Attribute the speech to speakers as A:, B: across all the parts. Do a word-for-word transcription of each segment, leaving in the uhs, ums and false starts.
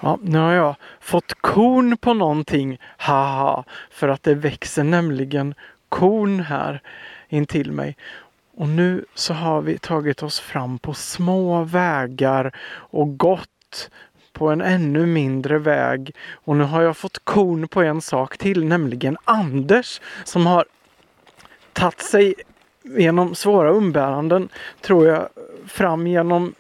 A: Ja, nu har jag fått korn på någonting, haha, för att det växer nämligen korn här intill mig. Och nu så har vi tagit oss fram på små vägar och gått på en ännu mindre väg. Och nu har jag fått korn på en sak till, nämligen Anders som har tagit sig genom svåra umbäranden, tror jag, fram genom,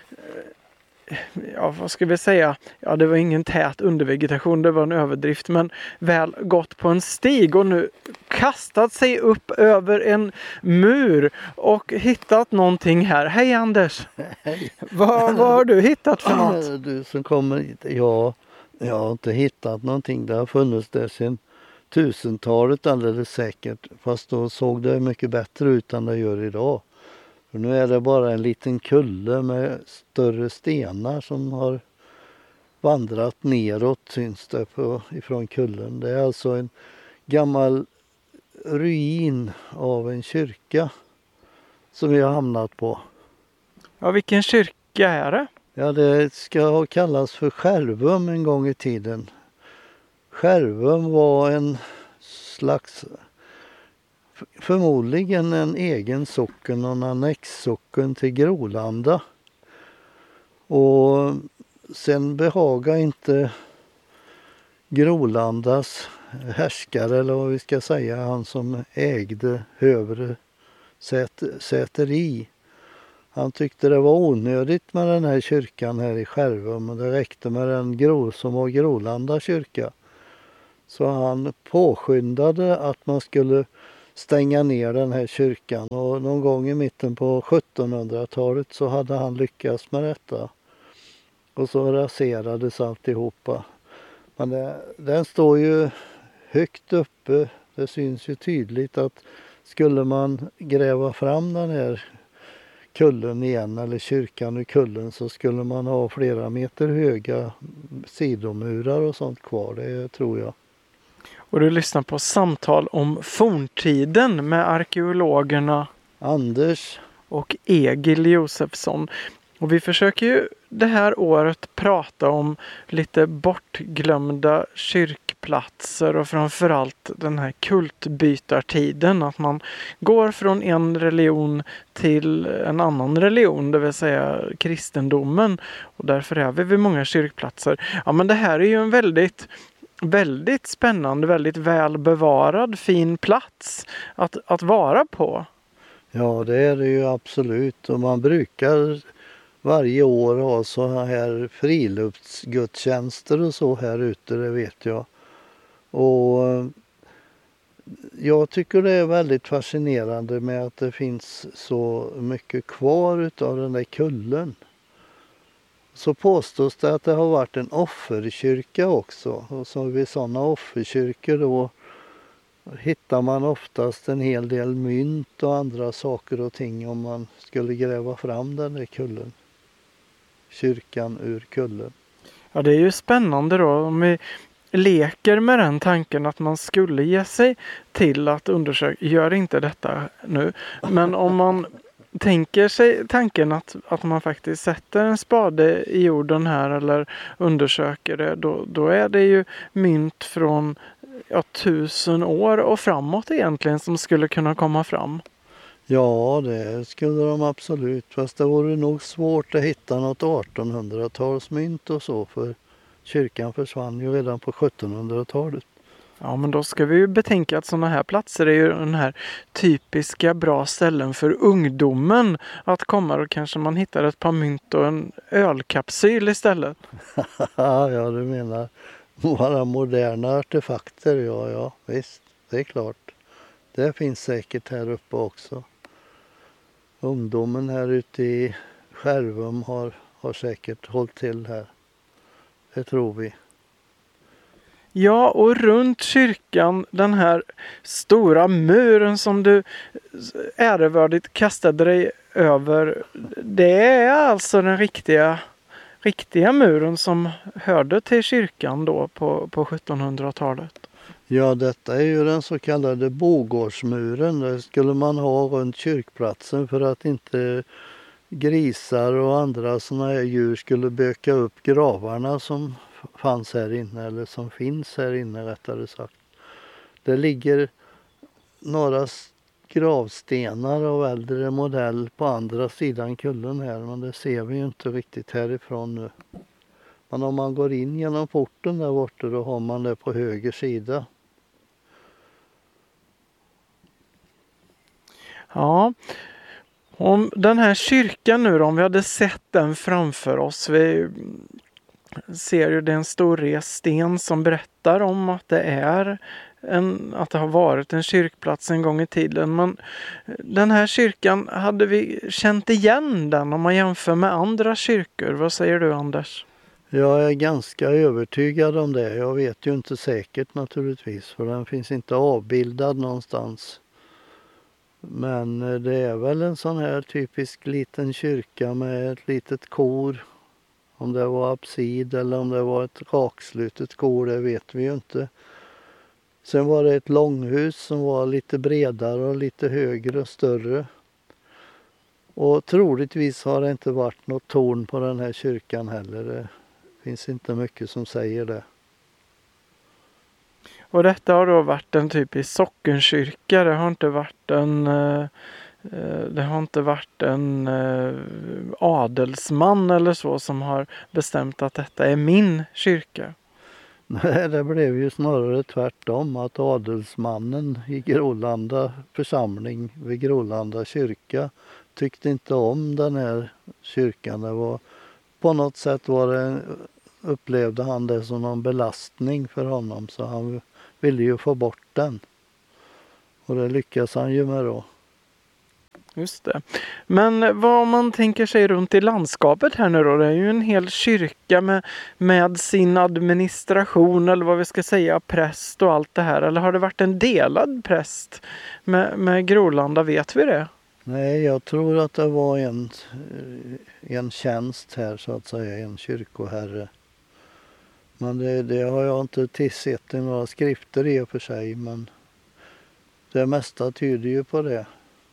A: ja vad ska vi säga, ja det var ingen tät undervegetation, det var en överdrift, men väl gått på en stig och nu kastat sig upp över en mur och hittat någonting här. Hej Anders!
B: Hej!
A: Vad, vad har du hittat för något?
B: Du som kommer hit, ja, jag har inte hittat någonting, det har funnits där sedan tusentalet alldeles säkert, fast då såg det mycket bättre ut än det gör idag. För nu är det bara en liten kulle med större stenar som har vandrat neråt, syns det på, ifrån kullen. Det är alltså en gammal ruin av en kyrka som vi har hamnat på.
A: Ja, vilken kyrka är det?
B: Ja, det ska ha kallats för Skärvum en gång i tiden. Skärvum var en slags, förmodligen en egen socken och en annexsocken till Grolanda. Och sen behaga inte Grolandas härskare, eller vad vi ska säga, han som ägde Hövre säteri. Han tyckte det var onödigt med den här kyrkan här i Skärvum, och det räckte med den gro, som var Grolanda kyrka. Så han påskyndade att man skulle stänga ner den här kyrkan, och någon gång i mitten på sjuttonhundratalet så hade han lyckats med detta. Och så raserades alltihopa. Men det, den står ju högt uppe, det syns ju tydligt att skulle man gräva fram den här kullen igen, eller kyrkan ur kullen, så skulle man ha flera meter höga sidomurar och sånt kvar, det tror jag.
A: Och du lyssnar på samtal om forntiden med arkeologerna
B: Anders
A: och Egil Josefsson. Och vi försöker ju det här året prata om lite bortglömda kyrkplatser och framförallt den här kultbytartiden. Att man går från en religion till en annan religion, det vill säga kristendomen. Och därför är vi vid många kyrkplatser. Ja, men det här är ju en väldigt... väldigt spännande, väldigt väl bevarad, fin plats att, att vara på.
B: Ja, det är det ju absolut, och man brukar varje år ha så här friluftsgudstjänster och så här ute, det vet jag. Och jag tycker det är väldigt fascinerande med att det finns så mycket kvar utav den där kullen. Så påstås det att det har varit en offerkyrka också, och så vid sådana offerkyrkor då hittar man oftast en hel del mynt och andra saker och ting om man skulle gräva fram den där kullen. Kyrkan ur kullen.
A: Ja, det är ju spännande då om vi leker med den tanken att man skulle ge sig till att undersöka, gör inte detta nu, men om man tänker sig tanken att, att man faktiskt sätter en spade i jorden här eller undersöker det, då, då är det ju mynt från ja, tusen år och framåt egentligen som skulle kunna komma fram.
B: Ja, det skulle de absolut, fast det vore nog svårt att hitta något artonhundratalsmynt och så, för kyrkan försvann ju redan på sjuttonhundratalet.
A: Ja, men då ska vi ju betänka att sådana här platser är ju den här typiska bra ställen för ungdomen att komma, och kanske man hittar ett par mynt och en ölkapsyl istället.
B: Ja, du menar våra moderna artefakter, ja, ja, visst, det är klart. Det finns säkert här uppe också. Ungdomen här ute i Skärvum har, har säkert hållit till här. Det tror vi.
A: Ja, och runt kyrkan, den här stora muren som du ärevördigt kastade dig över, det är alltså den riktiga, riktiga muren som hörde till kyrkan då på, på sjuttonhundratalet.
B: Ja, detta är ju den så kallade Bogårdsmuren. Det skulle man ha runt kyrkplatsen för att inte grisar och andra såna här djur skulle böka upp gravarna som fanns här inne, eller som finns här inne rättare sagt. Det ligger några gravstenar av äldre modell på andra sidan kullen här, men det ser vi ju inte riktigt härifrån nu. Men om man går in genom porten där borta, då har man det på höger sida.
A: Ja, om den här kyrkan nu då, om vi hade sett den framför oss, vi ser ju det är en stor rest sten som berättar om att det är en, att det har varit en kyrkplats en gång i tiden. Men den här kyrkan, hade vi känt igen den om man jämför med andra kyrkor? Vad säger du, Anders?
B: Jag är ganska övertygad om det. Jag vet ju inte säkert naturligtvis, för den finns inte avbildad någonstans. Men det är väl en sån här typisk liten kyrka med ett litet kor. Om det var absid eller om det var ett rakslutet kor, det vet vi ju inte. Sen var det ett långhus som var lite bredare och lite högre och större. Och troligtvis har det inte varit något torn på den här kyrkan heller. Det finns inte mycket som säger det.
A: Och detta har då varit en typisk sockenkyrka. Det har inte varit en, eh, det har inte varit en eh, adelsman eller så som har bestämt att detta är min kyrka.
B: Nej, det blev ju snarare tvärtom, att adelsmannen i Grålanda församling vid Grålanda kyrka tyckte inte om den här kyrkan. Det var, på något sätt var det, upplevde han det som någon belastning för honom, så han ville ju få bort den. Och det lyckas han ju med då.
A: Just det. Men vad man tänker sig runt i landskapet här nu då, det är ju en hel kyrka med, med sin administration eller vad vi ska säga, präst och allt det här. Eller har det varit en delad präst med, med Grålanda, vet vi det?
B: Nej, jag tror att det var en, en tjänst här så att säga, en kyrkoherre. Men det, det har jag inte sett i några skrifter i och för sig, men det mesta tyder ju på det.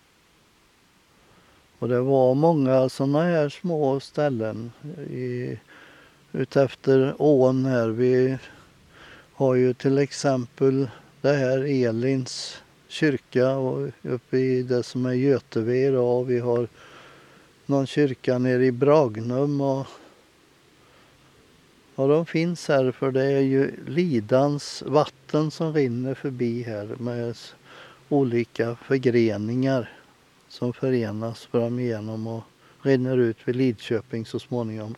B: Och det var många sådana här små ställen i, utefter ån här. Vi har ju till exempel det här Elins kyrka och uppe i det som är Göteve idag. Vi har någon kyrka nere i Bragnum och ja, de finns här för det är ju Lidans vatten som rinner förbi här med olika förgreningar som förenas fram igenom och rinner ut vid Lidköping så småningom.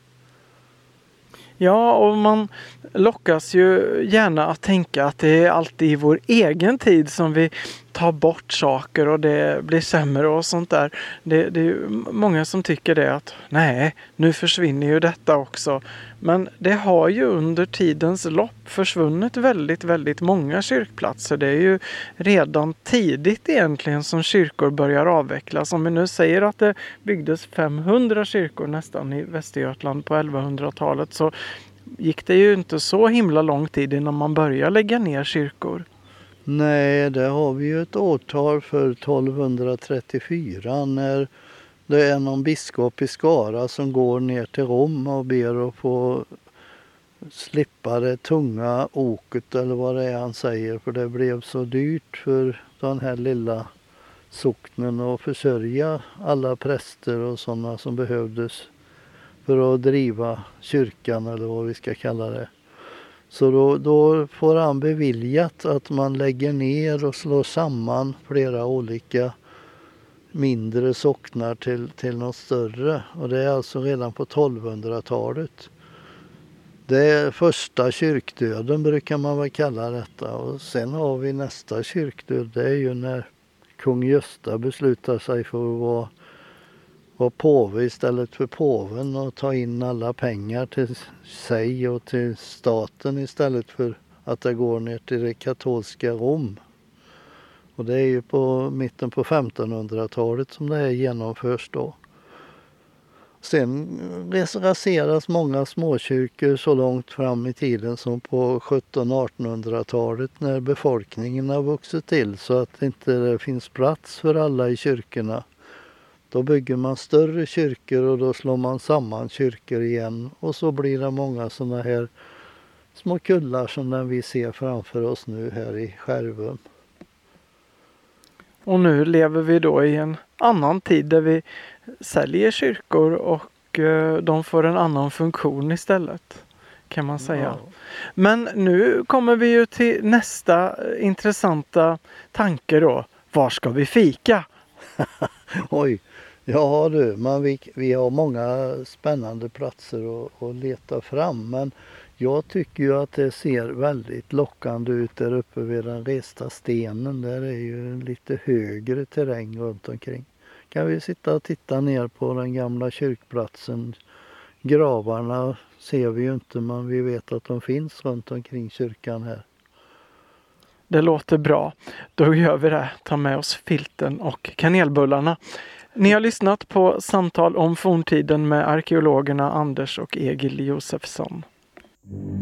A: Ja, och man lockas ju gärna att tänka att det är alltid i vår egen tid som vi tar bort saker och det blir sämre och sånt där. Det, det är ju många som tycker det att nej, nu försvinner ju detta också. Men det har ju under tidens lopp försvunnit väldigt, väldigt många kyrkplatser. Det är ju redan tidigt egentligen som kyrkor börjar avvecklas. Om vi nu säger att det byggdes femhundra kyrkor nästan i Västergötland på elvahundratalet så gick det ju inte så himla lång tid innan man började lägga ner kyrkor.
B: Nej, det har vi ju ett årtal för tolvhundratrettiofyra när det är någon biskop i Skara som går ner till Rom och ber att få slippa det tunga oket eller vad det är han säger, för det blev så dyrt för den här lilla socknen att försörja alla präster och sådana som behövdes för att driva kyrkan eller vad vi ska kalla det. Så då, då får han beviljat att man lägger ner och slår samman flera olika mindre socknar till, till något större. Och det är alltså redan på tolvhundratalet. Det är första kyrkdöden brukar man väl kalla detta. Och sen har vi nästa kyrkdöd. Det är ju när kung Gösta beslutar sig för att vara, vara påve istället för påven och ta in alla pengar till sig och till staten istället för att det går ner till det katolska Rom. Och det är ju på mitten på femtonhundratalet som det här genomförs då. Sen raseras många småkyrkor så långt fram i tiden som på sjuttonhundra-artonhundratalet när befolkningen har vuxit till så att det inte finns plats för alla i kyrkorna. Då bygger man större kyrkor och då slår man samman kyrkor igen. Och så blir det många sådana här små kullar som den vi ser framför oss nu här i Skärvum.
A: Och nu lever vi då i en annan tid där vi säljer kyrkor och eh, de får en annan funktion istället, kan man säga.
B: Ja.
A: Men nu kommer vi ju till nästa intressanta tanke då. Var ska vi fika?
B: Oj, ja du, man, vi, vi har många spännande platser att, att leta fram, men jag tycker ju att det ser väldigt lockande ut där uppe vid den resta stenen. Där är ju lite högre terräng runt omkring. Kan vi sitta och titta ner på den gamla kyrkplatsen. Gravarna ser vi ju inte, men vi vet att de finns runt omkring kyrkan här.
A: Det låter bra. Då gör vi det. Ta med oss filten och kanelbullarna. Ni har lyssnat på samtal om forntiden med arkeologerna Anders och Egil Josefsson.